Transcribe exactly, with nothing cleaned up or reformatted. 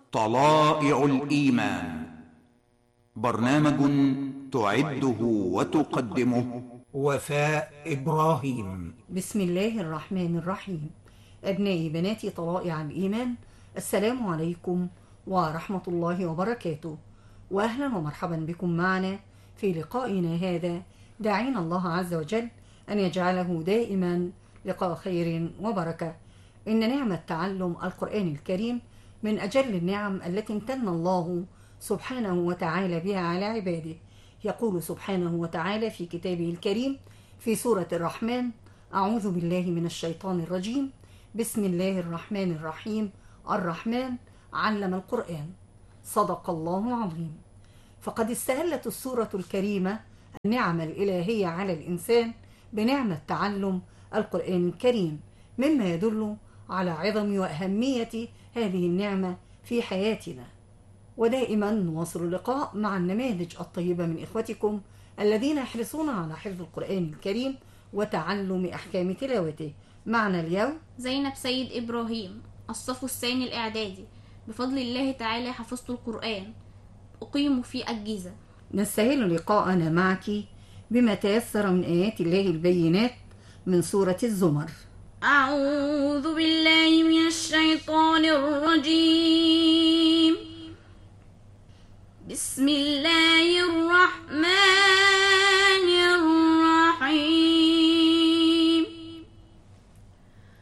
طلائع الإيمان، برنامج تعده وتقدمه وفاء إبراهيم. بسم الله الرحمن الرحيم. أبنائي بناتي طلائع الإيمان، السلام عليكم ورحمة الله وبركاته، وأهلا ومرحبا بكم معنا في لقائنا هذا. داعين الله عز وجل أن يجعله دائما لقاء خير وبركة. إن نعمة تعلم القرآن الكريم من أجل النعم التي امتن الله سبحانه وتعالى بها على عباده. يقول سبحانه وتعالى في كتابه الكريم في سورة الرحمن: أعوذ بالله من الشيطان الرجيم، بسم الله الرحمن الرحيم. الرحمن علم القرآن، صدق الله العظيم. فقد استهلت السورة الكريمة النعم الإلهية على الإنسان بنعمة تعلم القرآن الكريم، مما يدل على عظم وأهمية هذه النعمة في حياتنا. ودائما نواصل اللقاء مع النماذج الطيبة من إخوتكم الذين يحرصون على حفظ القرآن الكريم وتعلم أحكام تلاوته. معنا اليوم زينب سيد إبراهيم، الصف الثاني الإعدادي. بفضل الله تعالى حفظت القرآن، أقيم في الجيزة. نستهل لقاءنا معك بما تيسر من آيات الله البينات من سورة الزمر. أعوذ بالله من الشيطان الرجيم.